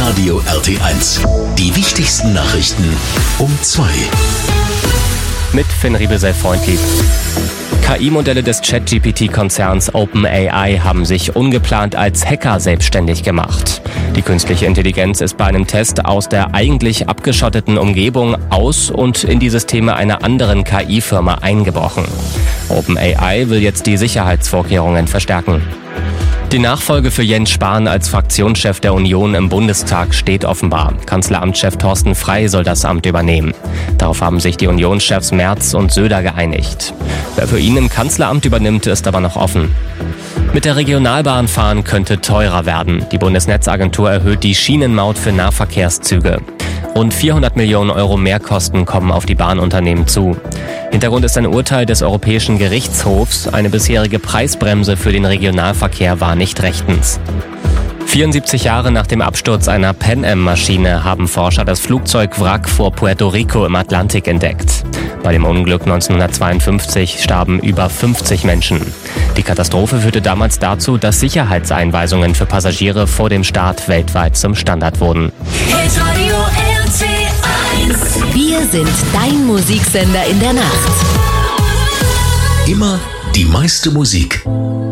Radio RT1. Die wichtigsten Nachrichten um 2. Mit Finn Riebesell-Freundlieb. KI-Modelle des ChatGPT-Konzerns OpenAI haben sich ungeplant als Hacker selbstständig gemacht. Die künstliche Intelligenz ist bei einem Test aus der eigentlich abgeschotteten Umgebung aus und in die Systeme einer anderen KI-Firma eingebrochen. OpenAI will jetzt die Sicherheitsvorkehrungen verstärken. Die Nachfolge für Jens Spahn als Fraktionschef der Union im Bundestag steht offenbar. Kanzleramtschef Thorsten Frey soll das Amt übernehmen. Darauf haben sich die Unionschefs Merz und Söder geeinigt. Wer für ihn im Kanzleramt übernimmt, ist aber noch offen. Mit der Regionalbahn fahren könnte teurer werden. Die Bundesnetzagentur erhöht die Schienenmaut für Nahverkehrszüge. Rund 400 Millionen Euro Mehrkosten kommen auf die Bahnunternehmen zu. Hintergrund ist ein Urteil des Europäischen Gerichtshofs. Eine bisherige Preisbremse für den Regionalverkehr war nicht rechtens. 74 Jahre nach dem Absturz einer Pan-Am-Maschine haben Forscher das Flugzeugwrack vor Puerto Rico im Atlantik entdeckt. Bei dem Unglück 1952 starben über 50 Menschen. Die Katastrophe führte damals dazu, dass Sicherheitseinweisungen für Passagiere vor dem Start weltweit zum Standard wurden. Wir sind dein Musiksender in der Nacht. Immer die meiste Musik.